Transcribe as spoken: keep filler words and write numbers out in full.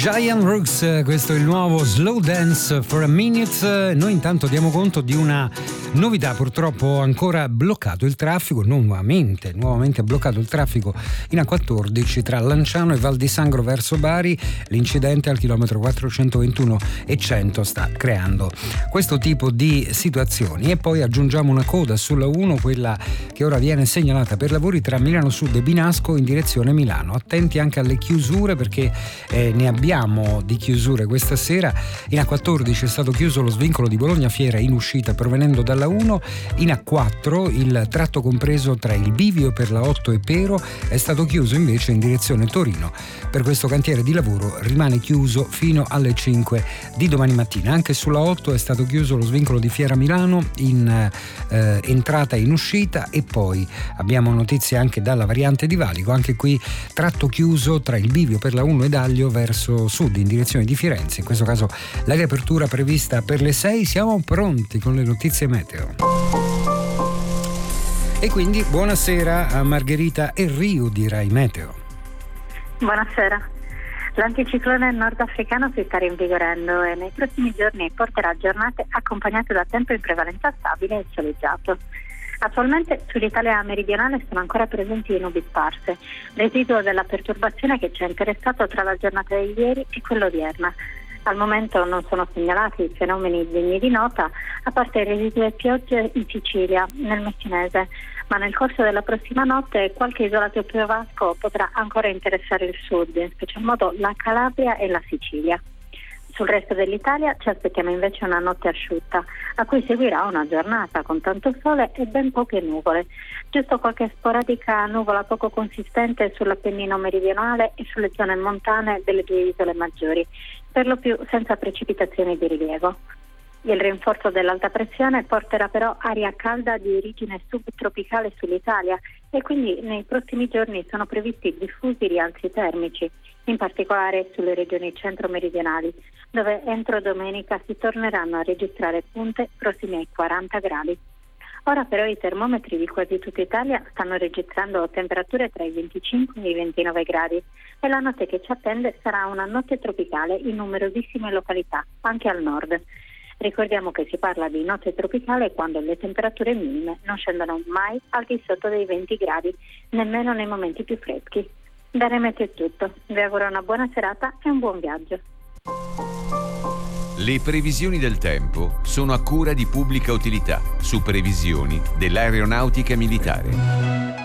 Giant Rooks, questo è il nuovo Slow Dance for a Minute. Noi intanto diamo conto di una novità: purtroppo ancora bloccato il traffico, nuovamente, nuovamente bloccato il traffico in A quattordici tra Lanciano e Val di Sangro verso Bari. L'incidente al chilometro quattrocentoventuno e cento sta creando questo tipo di situazioni. E poi aggiungiamo una coda sulla uno, quella che ora viene segnalata per lavori tra Milano Sud e Binasco in direzione Milano. Attenti anche alle chiusure, perché eh, ne abbiamo di chiusure questa sera. In A quattordici è stato chiuso lo svincolo di Bologna Fiera in uscita provenendo dalla uno. In A quattro il tratto compreso tra il bivio per la otto e Pero è stato chiuso invece in direzione Torino. Per questo cantiere di lavoro rimane chiuso fino alle cinque di domani mattina. Anche sulla otto è stato chiuso lo svincolo di Fiera Milano in eh, entrata e in uscita. E poi abbiamo notizie anche dalla variante di Valico, anche qui tratto chiuso tra il bivio per la uno ed Aglio verso sud in direzione di Firenze. In questo caso la riapertura prevista per le sei. Siamo pronti con le notizie meteo. E quindi buonasera a Margherita Enriu di Rai Meteo. Buonasera. L'anticiclone nordafricano si sta rinvigorendo e nei prossimi giorni porterà giornate accompagnate da tempo in prevalenza stabile e soleggiato. Attualmente sull'Italia meridionale sono ancora presenti nubi sparse, residuo della perturbazione che ci ha interessato tra la giornata di ieri e quella odierna. Al momento non sono segnalati fenomeni degni di nota, a parte residue piogge in Sicilia, nel Messinese, ma nel corso della prossima notte qualche isolato piovasco potrà ancora interessare il sud, in special modo la Calabria e la Sicilia. Sul resto dell'Italia ci aspettiamo invece una notte asciutta, a cui seguirà una giornata con tanto sole e ben poche nuvole. Giusto qualche sporadica nuvola poco consistente sull'Appennino meridionale e sulle zone montane delle due isole maggiori, per lo più senza precipitazioni di rilievo. Il rinforzo dell'alta pressione porterà però aria calda di origine subtropicale sull'Italia e quindi nei prossimi giorni sono previsti diffusi rialzi termici, in particolare sulle regioni centro-meridionali, dove entro domenica si torneranno a registrare punte prossime ai quaranta gradi. Ora però i termometri di quasi tutta Italia stanno registrando temperature tra i venticinque e i ventinove gradi e la notte che ci attende sarà una notte tropicale in numerosissime località, anche al nord. Ricordiamo che si parla di notte tropicale quando le temperature minime non scendono mai al di sotto dei venti gradi, nemmeno nei momenti più freschi. Da Rai Meteo è tutto, vi auguro una buona serata e un buon viaggio. Le previsioni del tempo sono a cura di Pubblica Utilità, su previsioni dell'aeronautica militare.